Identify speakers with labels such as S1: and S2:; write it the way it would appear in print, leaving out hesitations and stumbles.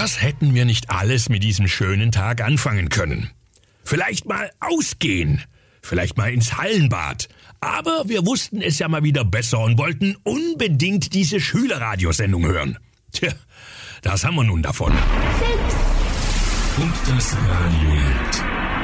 S1: Was hätten wir nicht alles mit diesem schönen Tag anfangen können? Vielleicht mal ausgehen, vielleicht mal ins Hallenbad. Aber wir wussten es ja mal wieder besser und wollten unbedingt diese Schülerradiosendung hören. Tja, das haben wir nun davon.
S2: Und das Radio lebt.